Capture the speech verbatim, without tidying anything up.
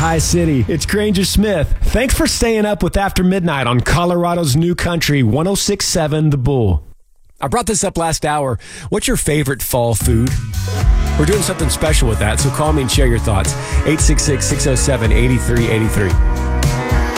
City. It's Granger Smith. Thanks for staying up with After Midnight on Colorado's New Country, one oh six point seven The Bull. I brought this up last hour. What's your favorite fall food? We're doing something special with that, so call me and share your thoughts. eight six six, six oh seven, eight three eight three.